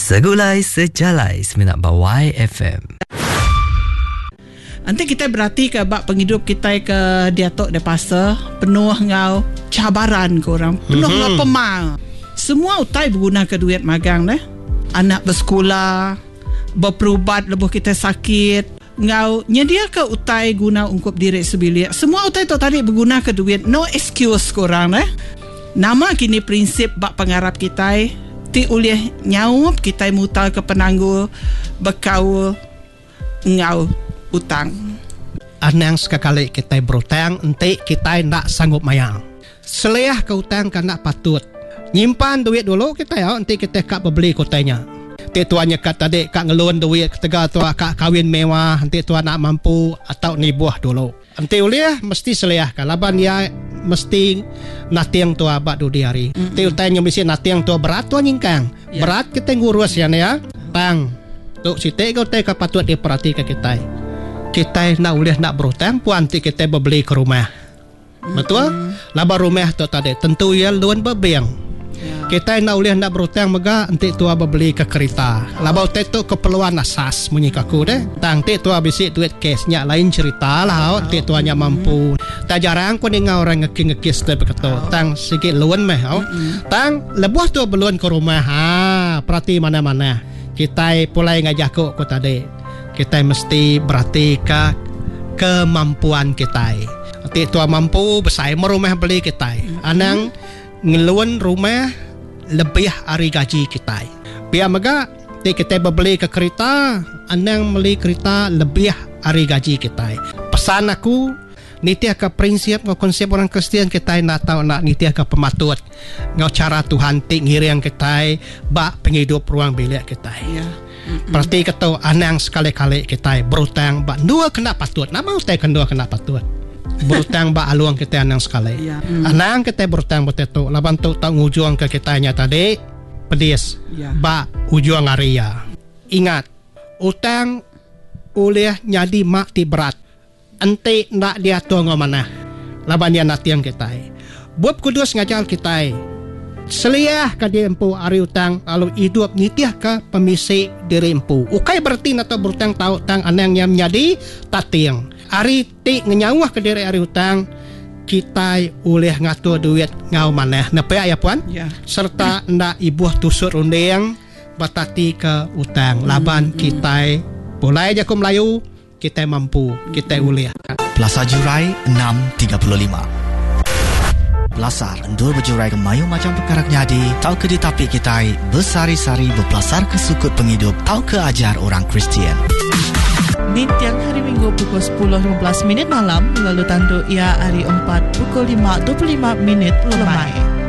Segulai sejalai seminat bawai FM. Nanti kita berarti ke bak penghidup kita ke diatok de pasar penuh ngau cabaran korang, penuh ngau pemal. Semua utai berguna ke duit magang deh. Anak bersekolah, berperubat lebuh kita sakit, ngau nyedia ke utai guna ungkup diri sebilik. Semua utai tu tadi berguna ke duit. No excuse korang deh. Nama kini prinsip bak pengarap kita ti ulih nyaup kita mutal ke penangguh berkaul ngau utang. Anang sekali kita berutang, enti kita nak sanggup mayang. Seleah ke utang kan nak patut. Nyimpan duit dulu kita ya, enti kita kak beli kotanya. Enti tuannya kat tadi kak ngelun duit, ketega tua kak kawin mewah, enti tuan nak mampu atau nibuah dulu. Enti uliah mesti seleah kan. Laban dia mesti natiang tua abad di hari. Enti utangnya mesti natiang tua berat tua nyingkang. Ya. Berat kita ngurus ya tang. Tuk sitik kau teka patut diperhatikan kita. Kita nak boleh nak berutang puan ti kita beli ke rumah. Betul? Laba rumah tu tadi tentu ia luan berbiang. Kita nak boleh nak berutang mega nanti tua beli ke kereta. Laba tu keperluan asas munyi kaku deh. Tang ti tua bisik duit cashnya lain cerita lah. Ti tuanya mampu. Tak jarang kau dengar orang ngekis tu berkata. Tang sikit luan meh. Tang lebuh tu beluan ke rumah. Perhati mana-mana. Kita pulai ngajak kau tadi. Kita mesti berarti ke kemampuan kita. Nanti tua mampu besar merumah beli kita. Anang ngeluan rumah lebih hari gaji kita. Biar mega kita beli ke kereta, anang beli kereta lebih hari gaji kita. Pesan aku niti ke prinsip ngau konsep orang Kristian kita nak tahu nak niti ke pematut ngau cara Tuhan tik ngiriang kita bak penghidup ruang bilik kita. Berarti kata anang sekali-kali kita berutang bak dua kena patut. Nama usai kedua kena patut. Berutang bak aluang kita anang sekali. Anang kita berutang betul. Laban tu tak ngujung ke kitanya tadi pedis. Bak ujung area. Ingat, utang oleh nyadi mak ti berat. Ente nak dia tu ngau mana. Laban dia nak tiang kita. Buat kudus ngajar kita. Seliah ke dia empu ari utang lalu hidup nitiah ke pemisi diri empu. Ukai berarti atau berutang tahu tang anang yang menjadi tatiang. Ari ti ngenyawah ke diri ari utang kita oleh ngatur duit ngau maneh. Napa ya puan? Serta ndak ibuh tusuk rundeng batati ke utang. Laban kita boleh jaku Melayu kita mampu kita oleh. Plaza Jurai 635. Belasar endur berjurai ke mayu macam perkara nyadi. Tahu ke ditapik kita bersari-sari berpelasar ke sukut penghidup. Tahu ke ajar orang Kristian. Ni tiang hari Minggu pukul 10.15 malam. Lalu tandu ia hari 4 pukul 5.25 lemai.